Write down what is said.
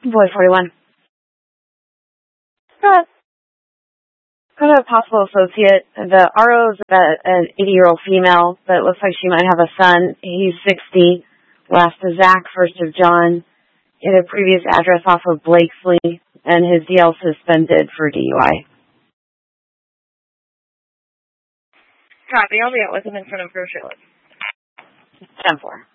Boy 41. Got a possible associate. The RO is an 80-year-old female, but it looks like she might have a son. He's 60. Last to Zach, first of John. In a previous address off of Blakesley, and his DL suspended for DUI. Copy. I'll be out with him in front of grocery list. 10-4.